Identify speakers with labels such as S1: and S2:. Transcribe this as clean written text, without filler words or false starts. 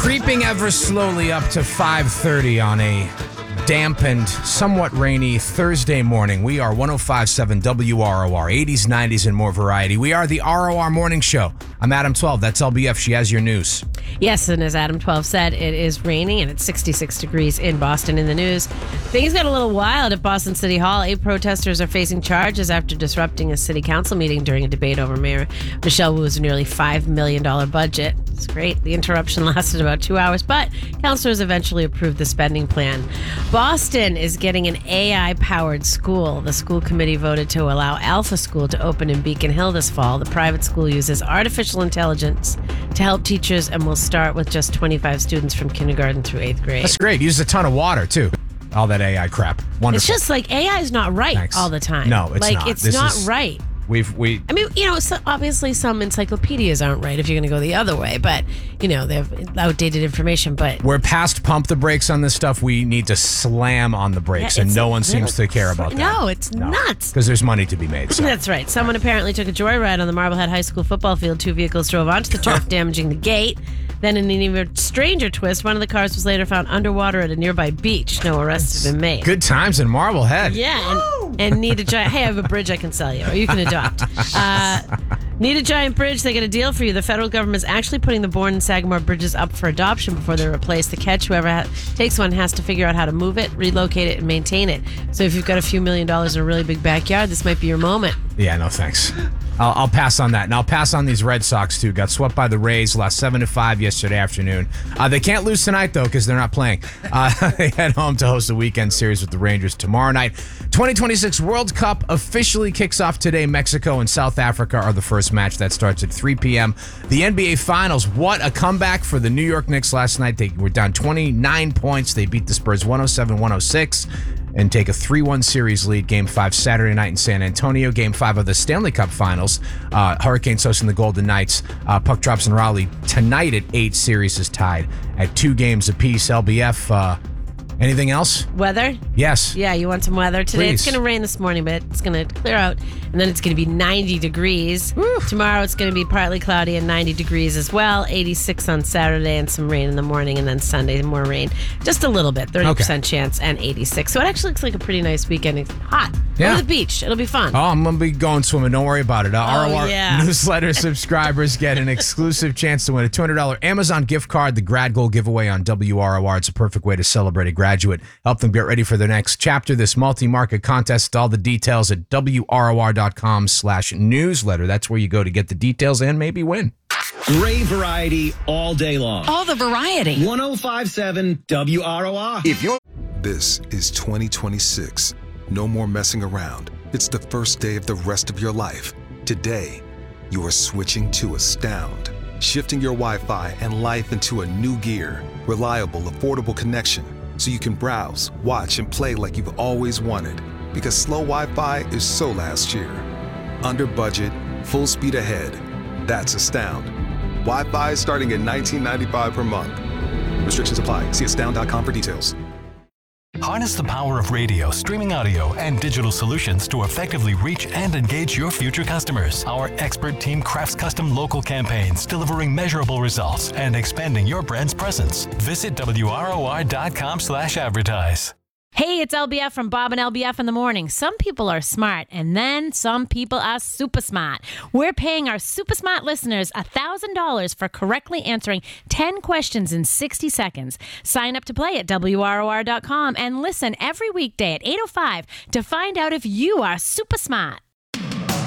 S1: Creeping ever slowly up to 5:30 on a damp and somewhat rainy Thursday morning. We are 105.7 WROR, 80s, 90s, and more variety. We are the ROR Morning Show. I'm Adam 12. That's LBF. She has your news.
S2: Yes, and as Adam 12 said, it is raining and it's 66 degrees in Boston. In the news, things got a little wild at Boston City Hall. 8 protesters are facing charges after disrupting a city council meeting during a debate over Mayor Michelle Wu's nearly $5 million budget. It's great. The interruption lasted about 2 hours, but councilors eventually approved the spending plan. Boston is getting an AI-powered school. The school committee voted to allow Alpha School to open in Beacon Hill this fall. The private school uses artificial intelligence to help teachers and will start with just 25 students from kindergarten through 8th grade.
S1: That's great. Uses a ton of water, too. All that AI crap. Wonderful.
S2: It's just like AI is not right
S1: Thanks.
S2: all the time.
S1: No, it's
S2: like,
S1: not.
S2: It's
S1: This
S2: not
S1: is-
S2: right.
S1: I
S2: mean, obviously some encyclopedias aren't right if you're going to go the other way, but, they have outdated information, but...
S1: We're past pump the brakes on this stuff. We need to slam on the brakes, and no one seems to care about that.
S2: No, it's nuts.
S1: Because there's money to be made. So.
S2: That's right. Someone apparently took a joyride on the Marblehead High School football field. 2 vehicles drove onto the turf, damaging the gate. Then in an even stranger twist, one of the cars was later found underwater at a nearby beach. No arrests have been made.
S1: Good times in Marblehead.
S2: Yeah, and need a giant... Hey, I have a bridge I can sell you, or you can adopt. Need a giant bridge? They got a deal for you. The federal government is actually putting the Bourne and Sagamore bridges up for adoption before they're replaced. The catch, whoever takes one has to figure out how to move it, relocate it, and maintain it. So if you've got a few $1 million in a really big backyard, this might be your moment.
S1: Yeah, no thanks. I'll pass on that. And I'll pass on these Red Sox, too. Got swept by the Rays, lost 7-5 yesterday afternoon. They can't lose tonight, though, because they're not playing. They head home to host a weekend series with the Rangers tomorrow night. 2026 World Cup officially kicks off today. Mexico and South Africa are the first match. That starts at 3 p.m. The NBA Finals. What a comeback for the New York Knicks last night. They were down 29 points. They beat the Spurs 107-106. And take a 3-1 series lead. Game 5 Saturday night in San Antonio. Game 5 of the Stanley Cup Finals. Hurricanes hosting the Golden Knights. Puck drops in Raleigh tonight at 8. Series is tied at 2 games apiece. LBF, anything else?
S2: Weather?
S1: Yes.
S2: Yeah, you want some weather today?
S1: Please.
S2: It's going to rain this morning, but it's going to clear out, and then it's going to be 90 degrees.
S1: Woo.
S2: Tomorrow it's going to be partly cloudy and 90 degrees as well. 86 on Saturday and some rain in the morning, and then Sunday more rain. Just a little bit, 30% chance, and 86. So it actually looks like a pretty nice weekend. It's hot.
S1: Yeah.
S2: Go to the beach. It'll be fun.
S1: Oh, I'm going to be going swimming. Don't worry about it. ROR
S2: yeah.
S1: newsletter subscribers get an exclusive chance to win a $200 Amazon gift card. The Grad Goal giveaway on WROR. It's a perfect way to celebrate a graduate. Help them get ready for their next chapter. This multi-market contest. All the details at WROR.com/newsletter. That's where you go to get the details and maybe win.
S3: Great variety all day long.
S4: All the variety.
S3: 105.7 WROR.
S5: This is 2026. No more messing around. It's the first day of the rest of your life. Today, you are switching to Astound. Shifting your Wi-Fi and life into a new gear. Reliable, affordable connection. So you can browse, watch, and play like you've always wanted. Because slow Wi-Fi is so last year. Under budget, full speed ahead. That's Astound. Wi-Fi is starting at $19.95 per month. Restrictions apply. See astound.com for details.
S6: Harness the power of radio, streaming audio, and digital solutions to effectively reach and engage your future customers. Our expert team crafts custom local campaigns, delivering measurable results and expanding your brand's presence. Visit WROR.com/advertise.
S4: Hey, it's LBF from Bob and LBF in the morning. Some people are smart, and then some people are super smart. We're paying our super smart listeners $1,000 for correctly answering 10 questions in 60 seconds. Sign up to play at WROR.com and listen every weekday at 8:05 to find out if you are super smart.